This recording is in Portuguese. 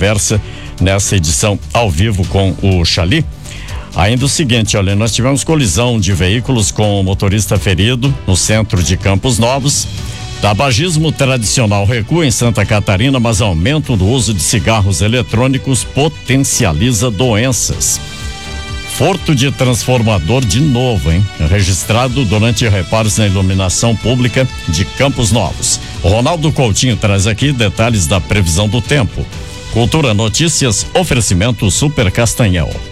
conversa nessa edição ao vivo com o Chali. Ainda o seguinte, olha, nós tivemos colisão de veículos com motorista ferido no centro de Campos Novos. Tabagismo tradicional recua em Santa Catarina, mas aumento do uso de cigarros eletrônicos potencializa doenças. Furto de transformador de novo, hein? Registrado durante reparos na iluminação pública de Campos Novos. O Ronaldo Coutinho traz aqui detalhes da previsão do tempo. Cultura Notícias, oferecimento Super Castanhal.